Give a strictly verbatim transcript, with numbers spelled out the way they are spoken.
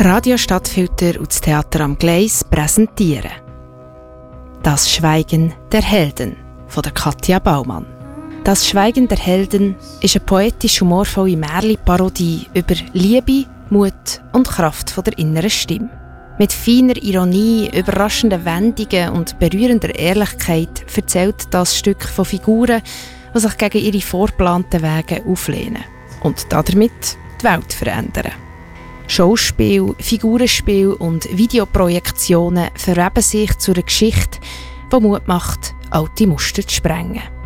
Radio Stadtfilter und das Theater am Gleis präsentieren «Das Schweigen der Helden» von der Katja Baumann. «Das Schweigen der Helden» ist eine poetisch-humorvolle Märchen-Parodie über Liebe, Mut und Kraft von der inneren Stimme. Mit feiner Ironie, überraschenden Wendungen und berührender Ehrlichkeit erzählt das Stück von Figuren, die sich gegen ihre vorgeplanten Wege auflehnen und damit die Welt verändern. Schauspiel, Figurenspiel und Videoprojektionen verweben sich zu einer Geschichte, die Mut macht, alte Muster zu sprengen.